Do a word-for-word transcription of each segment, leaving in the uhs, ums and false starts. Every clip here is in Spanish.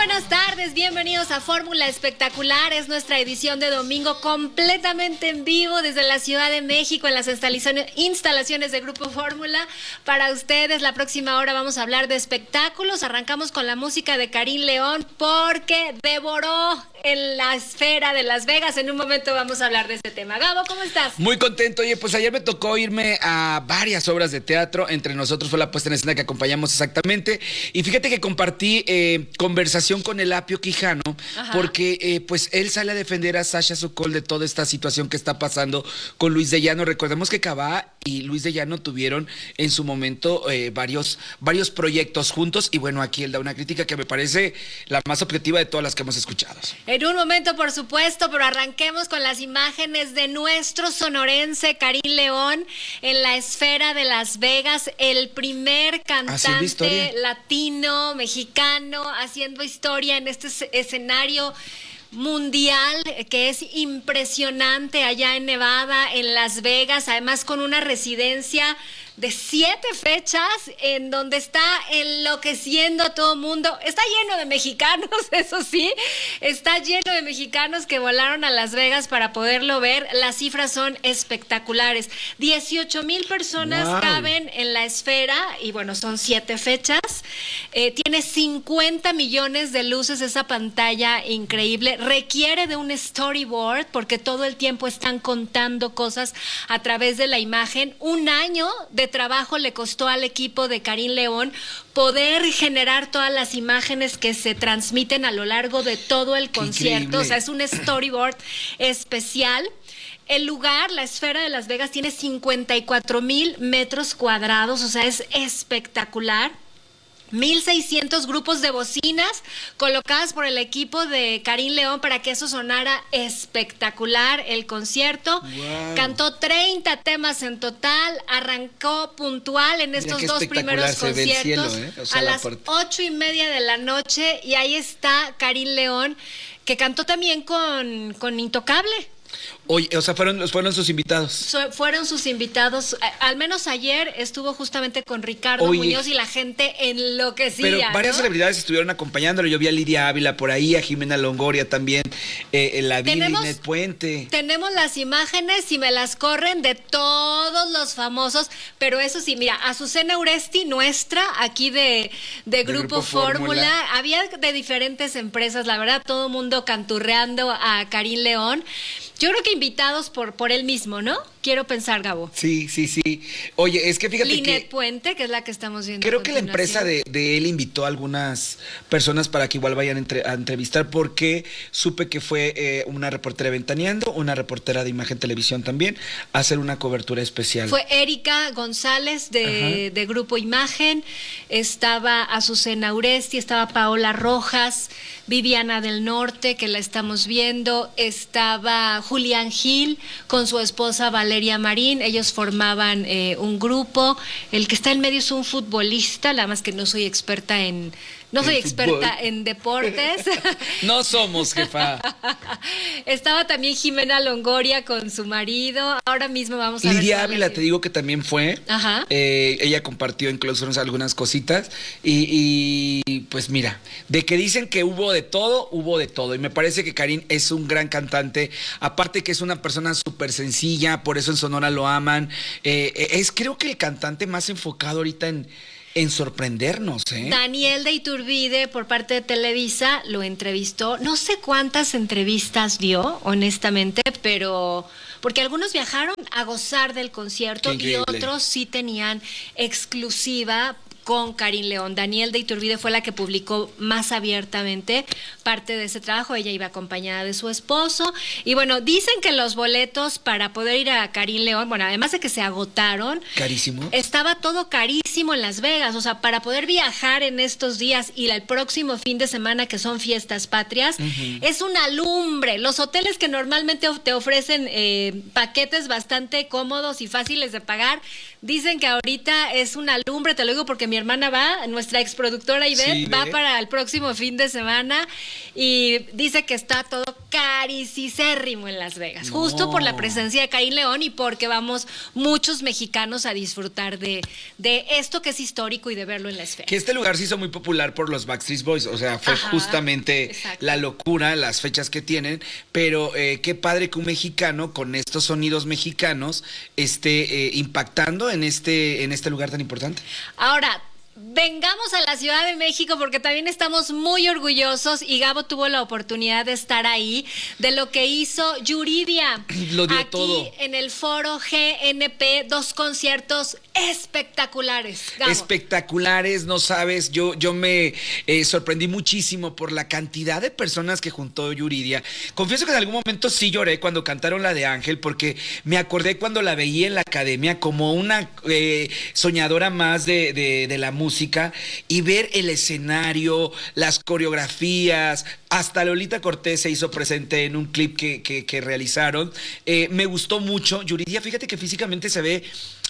buenas tardes, bienvenidos a Fórmula Espectacular. Es nuestra edición de domingo completamente en vivo desde la Ciudad de México en las instalaciones de Grupo Fórmula. Para ustedes, la próxima hora vamos a hablar de espectáculos. Arrancamos con la música de Karim León porque devoró en la esfera de Las Vegas. En un momento vamos a hablar de este tema. Gabo, ¿cómo estás? Muy contento. Oye, pues ayer me tocó irme a varias obras de teatro. Entre nosotros fue la puesta en escena que acompañamos exactamente. Y fíjate que compartí eh, conversación con el Apio Quijano. Ajá. Porque eh, pues él sale a defender a Sasha Sokol de toda esta situación que está pasando con Luis de Llano. Recordemos que Cabá y Luis de Llano tuvieron en su momento eh, varios, varios proyectos juntos. Y bueno, aquí él da una crítica que me parece la más objetiva de todas las que hemos escuchado. En un momento, por supuesto, pero arranquemos con las imágenes de nuestro sonorense Karim León en la esfera de Las Vegas, el primer cantante latino, mexicano, haciendo historia en este escenario mundial, que es impresionante allá en Nevada, en Las Vegas, además con una residencia de siete fechas en donde está enloqueciendo a todo mundo. Está lleno de mexicanos, eso sí, está lleno de mexicanos que volaron a Las Vegas para poderlo ver. Las cifras son espectaculares. dieciocho mil personas wow. caben en la esfera y bueno, son siete fechas. Eh, tiene cincuenta millones de luces esa pantalla increíble. Requiere de un storyboard porque todo el tiempo están contando cosas a través de la imagen. Un año de trabajo le costó al equipo de Karim León poder generar todas las imágenes que se transmiten a lo largo de todo el concierto. Increíble. O sea, es un storyboard especial. El lugar, la esfera de Las Vegas, tiene cincuenta y cuatro mil metros cuadrados, o sea, es espectacular. mil seiscientos grupos de bocinas colocadas por el equipo de Karim León para que eso sonara espectacular el concierto. Wow. Cantó treinta temas en total, arrancó puntual en estos dos primeros conciertos cielo, ¿eh? O sea, a las ocho y media de la noche y ahí está Karim León, que cantó también con, con Intocable. Oye, o sea, fueron, fueron sus invitados. So, fueron sus invitados. Al menos ayer estuvo justamente con Ricardo Oye, Muñoz y la gente enloquecía. Pero varias ¿no? celebridades estuvieron acompañándolo. Yo vi a Lidia Ávila por ahí, a Jimena Longoria también, eh, la vi, Linet Puente. Tenemos las imágenes, si me las corren, de todos los famosos. Pero eso sí, mira, Azucena Uresti, nuestra, aquí de, de, de Grupo, Grupo Fórmula. Había de diferentes empresas, la verdad, todo el mundo canturreando a Karim León. Yo creo que invitados por, por él mismo, ¿no? Quiero pensar, Gabo. Sí, sí, sí. Oye, es que fíjate Linet que... Puente, que es la que estamos viendo. Creo que la empresa de, de él invitó a algunas personas para que igual vayan entre, a entrevistar, porque supe que fue eh, una reportera de Ventaneando, una reportera de Imagen Televisión también, a hacer una cobertura especial. Fue Erika González de, de Grupo Imagen, estaba Azucena Uresti, estaba Paola Rojas, Viviana del Norte, que la estamos viendo, estaba Julián Gil con su esposa Valeria Marín. Ellos formaban eh, un grupo. El que está en medio es un futbolista, nada más que no soy experta en... No soy experta en deportes. No somos, jefa. Estaba también Jimena Longoria con su marido. Ahora mismo vamos a ver. Lidia Ávila, te digo que también fue. Ajá. Eh, ella compartió incluso algunas cositas. Y, y pues mira, de que dicen que hubo de todo, hubo de todo. Y me parece que Karim es un gran cantante. Aparte que es una persona súper sencilla, por eso en Sonora lo aman. Eh, es creo que el cantante más enfocado ahorita en... En sorprendernos, ¿eh? Daniel de Iturbide, por parte de Televisa, lo entrevistó. No sé cuántas entrevistas dio, honestamente, pero... Porque algunos viajaron a gozar del concierto y otros sí tenían exclusiva con Karim León. Daniel de Iturbide fue la que publicó más abiertamente parte de ese trabajo. Ella iba acompañada de su esposo. Y bueno, dicen que los boletos para poder ir a Karim León, bueno, además de que se agotaron. Carísimo. Estaba todo carísimo en Las Vegas. O sea, para poder viajar en estos días y el próximo fin de semana, que son fiestas patrias, uh-huh. es una lumbre. Los hoteles que normalmente te ofrecen eh, paquetes bastante cómodos y fáciles de pagar, dicen que ahorita es una lumbre. Te lo digo porque mi hermana va, nuestra exproductora Ivette, sí, va para el próximo fin de semana y dice que está todo carísimo en Las Vegas, no. justo por la presencia de Karim León y porque vamos muchos mexicanos a disfrutar de, de esto que es histórico y de verlo en la esfera. Que este lugar se hizo muy popular por los Backstreet Boys, o sea, fue Ajá, justamente exacto. la locura, las fechas que tienen, pero eh, qué padre que un mexicano con estos sonidos mexicanos esté eh, impactando en este, en este lugar tan importante. Ahora, vengamos a la Ciudad de México porque también estamos muy orgullosos y Gabo tuvo la oportunidad de estar ahí de lo que hizo Yuridia. Lo dio aquí todo. En el Foro G N P, dos conciertos espectaculares. Gabo. Espectaculares, no sabes, yo, yo me eh, sorprendí muchísimo por la cantidad de personas que juntó Yuridia. Confieso que en algún momento sí lloré cuando cantaron la de Ángel porque me acordé cuando la veía en la academia como una eh, soñadora más de, de, de la música. música y ver el escenario, las coreografías, hasta Lolita Cortés se hizo presente en un clip que, que, que realizaron. Eh, me gustó mucho. Yuridia, fíjate que físicamente se ve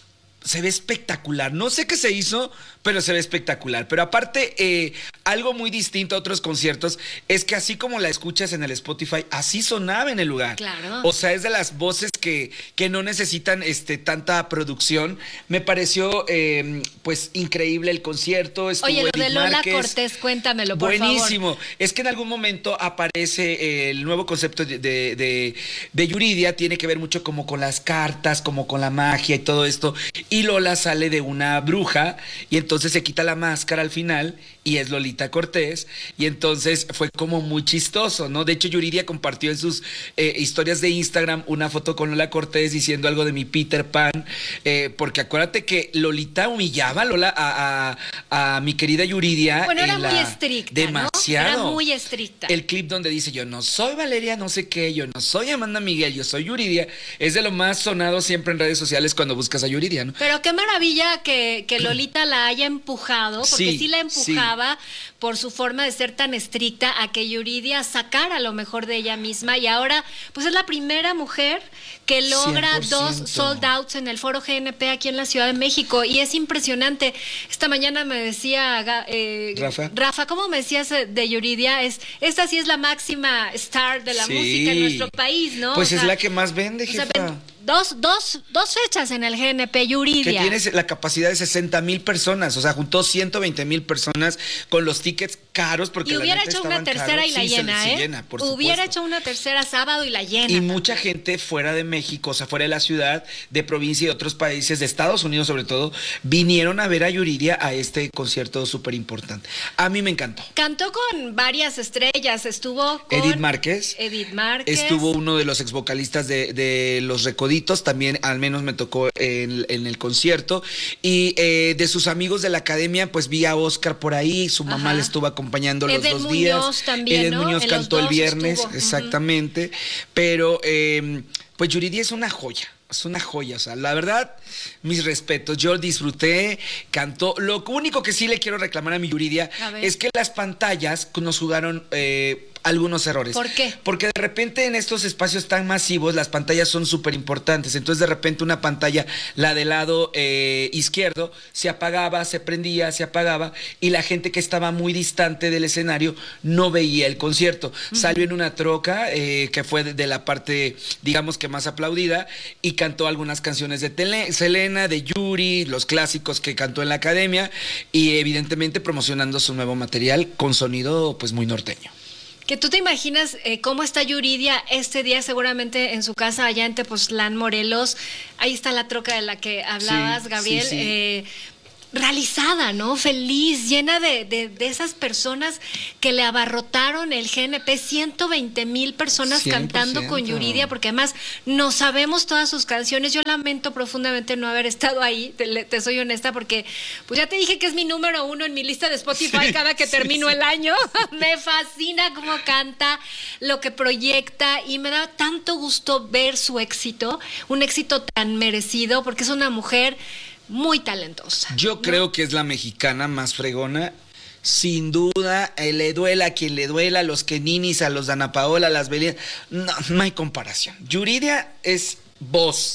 se ve espectacular. No sé qué se hizo, pero se ve espectacular. Pero aparte, eh, algo muy distinto a otros conciertos es que así como la escuchas en el Spotify, así sonaba en el lugar. Claro. O sea, es de las voces que, que no necesitan este, tanta producción. Me pareció, eh, pues, increíble el concierto. Estuvo Oye, lo Edith de Lola Márquez. Cortés, cuéntamelo, por Buenísimo. favor. Es que en algún momento aparece el nuevo concepto de, de, de, de Yuridia, tiene que ver mucho como con las cartas, como con la magia y todo esto. Y Lola sale de una bruja y entonces se quita la máscara al final y es Lolita Cortés y entonces fue como muy chistoso, ¿no? De hecho, Yuridia compartió en sus eh, historias de Instagram una foto con Lola Cortés diciendo algo de mi Peter Pan, eh, porque acuérdate que Lolita humillaba a Lola a, a, a mi querida Yuridia. Bueno, era la... muy estricta, demasiado. ¿no? Era muy estricta. El clip donde dice yo no soy Valeria no sé qué, yo no soy Amanda Miguel, yo soy Yuridia, es de lo más sonado siempre en redes sociales cuando buscas a Yuridia, ¿no? Pero qué maravilla que, que Lolita la haya empujado, porque sí, sí la empujaba sí. por su forma de ser tan estricta a que Yuridia sacara lo mejor de ella misma y ahora pues es la primera mujer que logra cien por ciento. Dos sold outs en el Foro G N P aquí en la Ciudad de México y es impresionante. Esta mañana me decía eh, Rafa. Rafa, ¿cómo me decías de Yuridia? Es, esta sí es la máxima star de la sí. música en nuestro país, ¿no? Pues o es sea, la que más vende, jefa. O sea, Dos, dos, dos fechas en el G N P, Yuridia. Que tiene la capacidad de sesenta mil personas, o sea, juntó ciento veinte mil personas con los tickets caros porque y hubiera la hecho una tercera caros. y la sí, llena, se, ¿eh? Se llena, por hubiera supuesto. hecho una tercera sábado y la llena. Y mucha gente fuera de México, o sea, fuera de la ciudad, de provincia y de otros países, de Estados Unidos sobre todo, vinieron a ver a Yuridia a este concierto súper importante. A mí me encantó. Cantó con varias estrellas, estuvo con Edith Márquez. Edith Márquez. Estuvo uno de los ex vocalistas de, de Los Recoditos, también al menos me tocó en, en el concierto. Y eh, de sus amigos de la academia, pues vi a Oscar por ahí, su mamá Ajá. le estuvo acompañando los Eden dos Muñoz días. También, Eden ¿no? Muñoz en cantó el viernes, estuvo. exactamente. Uh-huh. Pero eh, pues Yuridia es una joya. Es una joya, o sea, la verdad, mis respetos, yo disfruté, cantó. Lo único que sí le quiero reclamar a mi Yuridia es que las pantallas nos jugaron eh, algunos errores. ¿Por qué? Porque de repente en estos espacios tan masivos las pantallas son súper importantes, entonces de repente una pantalla, la del lado eh, izquierdo, se apagaba, se prendía, se apagaba y la gente que estaba muy distante del escenario no veía el concierto. Uh-huh. Salió en una troca eh, que fue de, de la parte, digamos que más aplaudida y cantó algunas canciones de Tele, Selena, de Yuri, los clásicos que cantó en la academia y evidentemente promocionando su nuevo material con sonido pues muy norteño. Que tú te imaginas eh, cómo está Yuridia este día seguramente en su casa allá en Tepoztlán, Morelos. Ahí está la troca de la que hablabas, sí, Gabriel. Sí, sí. Eh, realizada, ¿no? Feliz, llena de, de, de esas personas que le abarrotaron el G N P, ciento veinte mil personas cien por ciento cantando con Yuridia, porque además no sabemos todas sus canciones. Yo lamento profundamente no haber estado ahí, te, te soy honesta, porque pues ya te dije que es mi número uno en mi lista de Spotify sí, cada que sí, termino sí. el año. Me fascina cómo canta, lo que proyecta y me da tanto gusto ver su éxito, un éxito tan merecido, porque es una mujer muy talentosa. Yo ¿no? creo que es la mexicana más fregona. Sin duda, eh, le duela a quien le duela, a los Keninis, a los Dana Paola, a las Belinda. No, no hay comparación. Yuridia es voz,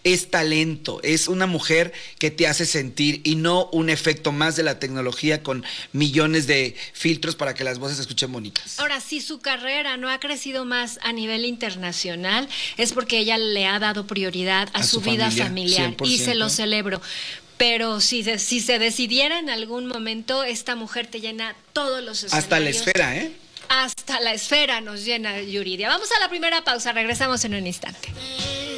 es talento, es una mujer que te hace sentir y no un efecto más de la tecnología con millones de filtros para que las voces se escuchen bonitas. Ahora, si su carrera no ha crecido más a nivel internacional, es porque ella le ha dado prioridad a, a su, su vida familia, familiar cien por ciento. Y se lo celebro. Pero si, si se decidiera en algún momento, esta mujer te llena todos los escenarios. Hasta la esfera, ¿eh? Hasta la esfera nos llena Yuridia. Vamos a la primera pausa, regresamos en un instante.